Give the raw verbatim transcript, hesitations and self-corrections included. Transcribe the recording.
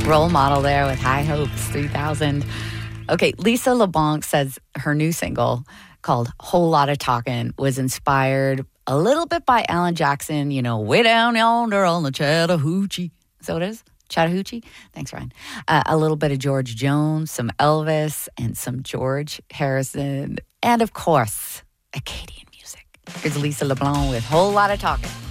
role model there with High Hopes three thousand. Okay, Lisa LeBlanc says her new single called Whole Lotta Talkin' was inspired a little bit by Alan Jackson, you know, way down yonder on the Chattahoochee. So it is? Chattahoochee? Thanks, Ryan. Uh, a little bit of George Jones, some Elvis, and some George Harrison. And, of course, Acadian music. Here's Lisa LeBlanc with Whole Lotta Talkin'.